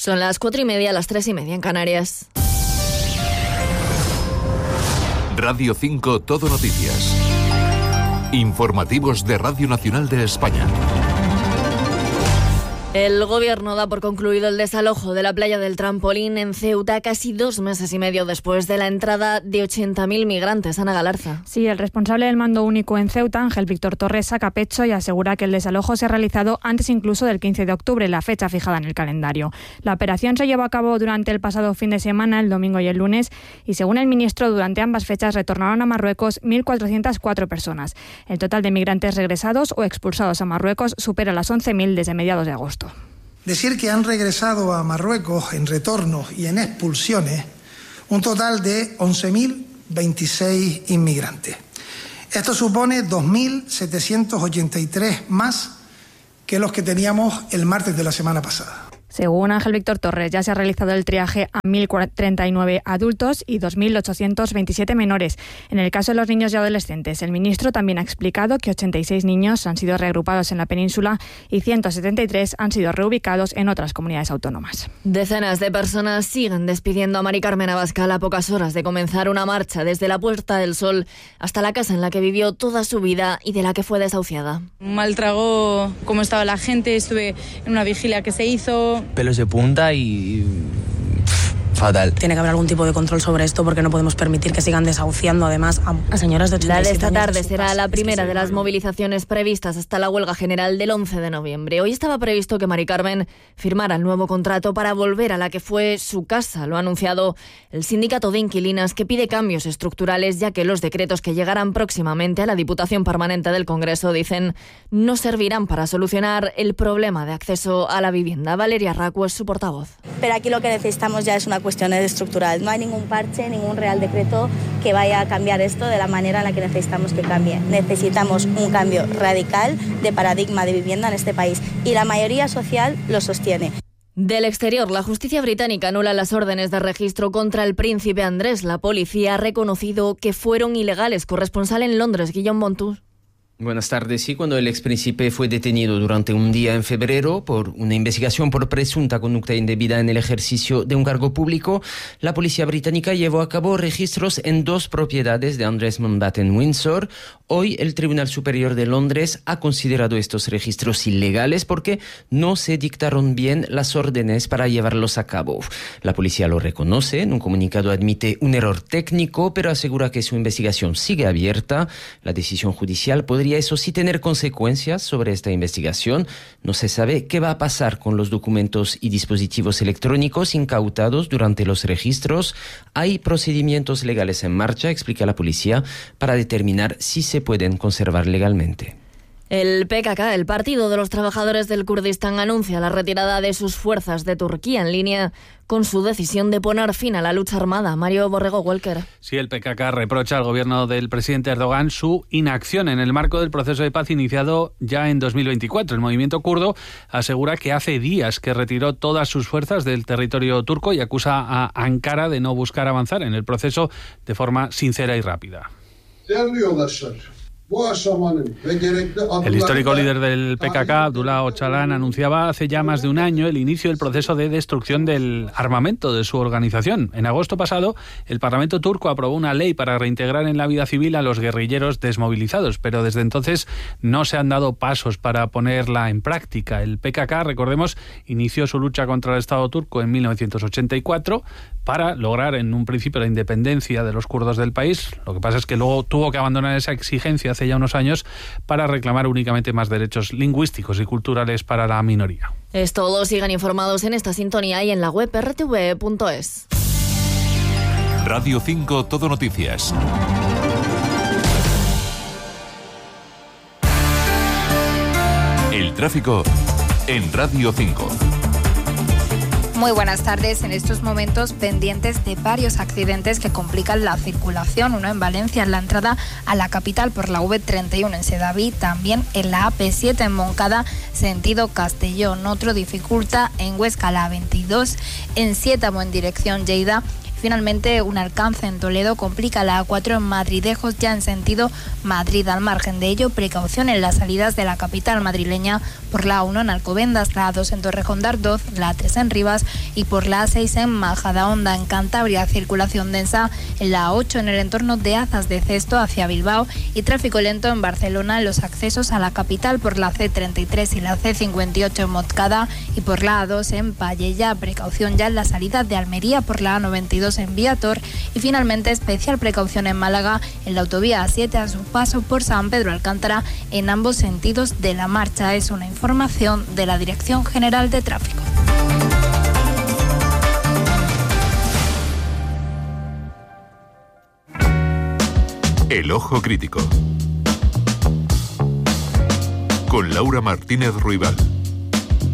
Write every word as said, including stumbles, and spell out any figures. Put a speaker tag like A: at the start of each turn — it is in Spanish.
A: Son las cuatro y media, las tres y media en Canarias.
B: Radio cinco Todo Noticias. Informativos de Radio Nacional de España.
A: El Gobierno da por concluido el desalojo de la playa del Trampolín en Ceuta casi dos meses y medio después de la entrada de ochenta mil migrantes. Ana Galarza.
C: Sí, el responsable del mando único en Ceuta, Ángel Víctor Torres, saca pecho y asegura que el desalojo se ha realizado antes incluso del quince de octubre, la fecha fijada en el calendario. La operación se llevó a cabo durante el pasado fin de semana, el domingo y el lunes, y según el ministro, durante ambas fechas retornaron a Marruecos mil cuatrocientas cuatro personas. El total de migrantes regresados o expulsados a Marruecos supera las once mil desde mediados de agosto.
D: Decir que han regresado a Marruecos en retornos y en expulsiones un total de once mil veintiséis inmigrantes. Esto supone dos mil setecientos ochenta y tres más que los que teníamos el martes de la semana pasada.
C: Según Ángel Víctor Torres, ya se ha realizado el triaje a mil treinta y nueve adultos y dos mil ochocientos veintisiete menores. En el caso de los niños y adolescentes, el ministro también ha explicado que ochenta y seis niños han sido reagrupados en la península y ciento setenta y tres han sido reubicados en otras comunidades autónomas.
A: Decenas de personas siguen despidiendo a Mari Carmen Abascal a pocas horas de comenzar una marcha desde la Puerta del Sol hasta la casa en la que vivió toda su vida y de la que fue desahuciada.
E: Mal trago cómo estaba la gente, estuve en una vigilia que se hizo.
F: Pelos de punta y... fatal.
G: Tiene que haber algún tipo de control sobre esto porque no podemos permitir que sigan desahuciando además a señoras de ochenta y siete años.
A: La de esta tarde será la primera de las movilizaciones previstas hasta la huelga general del once de noviembre. Hoy estaba previsto que Mari Carmen firmara el nuevo contrato para volver a la que fue su casa. Lo ha anunciado el sindicato de inquilinas, que pide cambios estructurales, ya que los decretos que llegarán próximamente a la Diputación Permanente del Congreso, dicen, no servirán para solucionar el problema de acceso a la vivienda. Valeria Racu es su portavoz.
H: Pero aquí lo que necesitamos ya es una cuestión estructural. No hay ningún parche, ningún real decreto que vaya a cambiar esto de la manera en la que necesitamos que cambie. Necesitamos un cambio radical de paradigma de vivienda en este país y la mayoría social lo sostiene.
A: Del exterior, la justicia británica anula las órdenes de registro contra el príncipe Andrés. La policía ha reconocido que fueron ilegales. Corresponsal en Londres, Guillaume Montour.
I: Buenas tardes. Sí, cuando el expríncipe fue detenido durante un día en febrero por una investigación por presunta conducta indebida en el ejercicio de un cargo público, la policía británica llevó a cabo registros en dos propiedades de Andrés Mountbatten Windsor. Hoy el Tribunal Superior de Londres ha considerado estos registros ilegales porque no se dictaron bien las órdenes para llevarlos a cabo. La policía lo reconoce, en un comunicado admite un error técnico, pero asegura que su investigación sigue abierta. La decisión judicial podría eso sí tener consecuencias sobre esta investigación. No se sabe qué va a pasar con los documentos y dispositivos electrónicos incautados durante los registros. Hay procedimientos legales en marcha, explica la policía, para determinar si se pueden conservar legalmente.
A: El P K K, el Partido de los Trabajadores del Kurdistán, anuncia la retirada de sus fuerzas de Turquía en línea con su decisión de poner fin a la lucha armada. Mario Borrego Walker.
J: Sí, el P K K reprocha al gobierno del presidente Erdogan su inacción en el marco del proceso de paz iniciado ya en dos mil veinticuatro. El movimiento kurdo asegura que hace días que retiró todas sus fuerzas del territorio turco y acusa a Ankara de no buscar avanzar en el proceso de forma sincera y rápida. El histórico líder del P K K, Abdullah Öcalan, anunciaba hace ya más de un año el inicio del proceso de destrucción del armamento de su organización. En agosto pasado, el Parlamento turco aprobó una ley para reintegrar en la vida civil a los guerrilleros desmovilizados, pero desde entonces no se han dado pasos para ponerla en práctica. El P K K, recordemos, inició su lucha contra el Estado turco en mil novecientos ochenta y cuatro para lograr en un principio la independencia de los kurdos del país. Lo que pasa es que luego tuvo que abandonar esa exigencia hace ya unos años para reclamar únicamente más derechos lingüísticos y culturales para la minoría.
A: Es todo. Sigan informados en esta sintonía y en la web erre te ve punto es.
B: Radio cinco Todo Noticias. El tráfico en Radio cinco.
K: Muy buenas tardes. En estos momentos pendientes de varios accidentes que complican la circulación. Uno en Valencia, en la entrada a la capital por la ve treinta y uno en Sedaví. También en la a pe siete en Moncada, sentido Castellón. Otro dificulta en Huesca, la a veintidós en Siétamo en dirección Lleida. Finalmente, un alcance en Toledo complica la A cuatro en Madridejos, ya en sentido Madrid. Al margen de ello, precaución en las salidas de la capital madrileña por la A uno en Alcobendas, la A dos en Torrejón de Ardoz, la A tres en Rivas y por la A seis en Majadahonda. En Cantabria, circulación densa en la A ocho en el entorno de Azas de Cesto hacia Bilbao y tráfico lento en Barcelona en los accesos a la capital por la C treinta y tres y la C cincuenta y ocho en Montcada y por la A dos en Pallejà. Precaución ya en la salida de Almería por la A noventa y dos en Viator y finalmente especial precaución en Málaga en la autovía A siete a su paso por San Pedro Alcántara en ambos sentidos de la marcha. Es una información de la Dirección General de Tráfico.
B: El Ojo Crítico con Laura Martínez Ruibal.